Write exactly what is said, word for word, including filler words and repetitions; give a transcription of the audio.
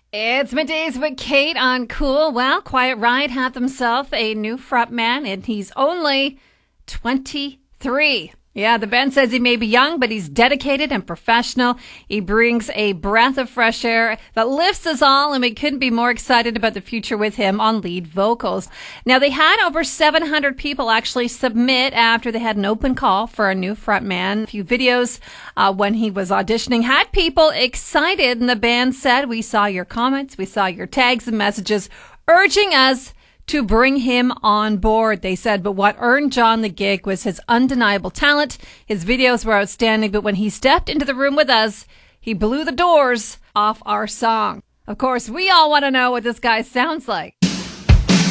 It's middays with Kate on Cool. Well, Quiet Riot had himself a new frontman, and he's only twenty-three. Yeah, the band says he may be young, but he's dedicated and professional. He brings a breath of fresh air that lifts us all, and we couldn't be more excited about the future with him on lead vocals. Now, they had over seven hundred people actually submit after they had an open call for a new frontman. A few videos uh, when he was auditioning had people excited, and the band said, "We saw your comments, we saw your tags and messages urging us to bring him on board," they said. But what earned John the gig was his undeniable talent. His videos were outstanding, but when he stepped into the room with us, he blew the doors off our song. Of course, we all want to know what this guy sounds like.